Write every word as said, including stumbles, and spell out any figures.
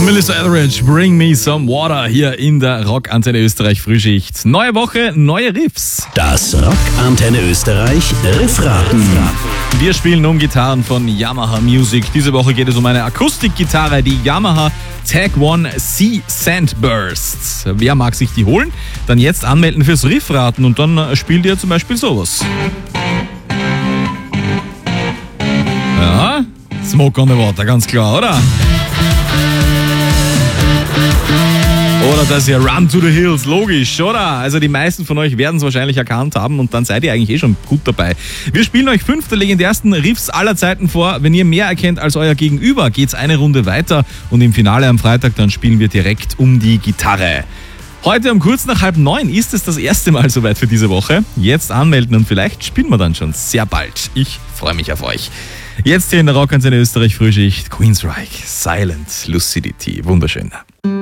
Melissa Etheridge, Bring Me Some Water hier in der Rock-Antenne Österreich Frühschicht. Neue Woche, neue Riffs. Das Rock-Antenne Österreich Riffraten. Wir spielen um Gitarren von Yamaha Music. Diese Woche geht es um eine Akustikgitarre, die Yamaha Tag One C Sandburst. Wer mag sich die holen? Dann jetzt anmelden fürs Riffraten und dann spielt ihr zum Beispiel sowas. Ja, Smoke on the Water, ganz klar, oder? Oder das hier, Run to the Hills, logisch, oder? Also die meisten von euch werden es wahrscheinlich erkannt haben und dann seid ihr eigentlich eh schon gut dabei. Wir spielen euch fünf der legendärsten Riffs aller Zeiten vor. Wenn ihr mehr erkennt als euer Gegenüber, geht's eine Runde weiter und im Finale am Freitag dann spielen wir direkt um die Gitarre. Heute um kurz nach halb neun ist es das erste Mal soweit für diese Woche. Jetzt anmelden und vielleicht spielen wir dann schon sehr bald. Ich freue mich auf euch. Jetzt hier in der Rock-Antenne Österreich Frühschicht, Queensryche, Silent Lucidity. Wunderschön.